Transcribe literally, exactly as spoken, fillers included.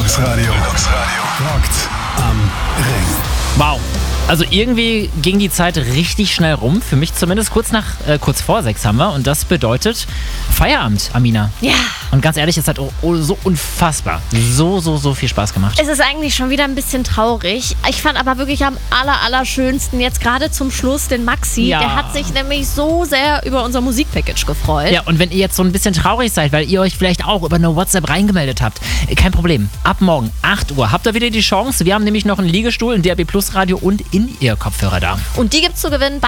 Deluxe Radio. Deluxe Radio. Rockt am Ring. Wow. Also irgendwie ging die Zeit richtig schnell rum. Für mich zumindest kurz nach, äh, kurz vor sechs haben wir. Und das bedeutet Feierabend, Amina. Ja. Und ganz ehrlich, es hat oh, oh, so unfassbar, so, so, so viel Spaß gemacht. Es ist eigentlich schon wieder ein bisschen traurig. Ich fand aber wirklich am aller, aller schönsten jetzt gerade zum Schluss den Maxi. Ja. Der hat sich nämlich so sehr über unser Musikpackage gefreut. Ja, und wenn ihr jetzt so ein bisschen traurig seid, weil ihr euch vielleicht auch über eine WhatsApp reingemeldet habt, kein Problem. Ab morgen, acht Uhr, habt ihr wieder die Chance. Wir haben nämlich noch einen Liegestuhl, ein D A B Plus Radio und In-Ear-Kopfhörer da. Und die gibt's zu gewinnen bei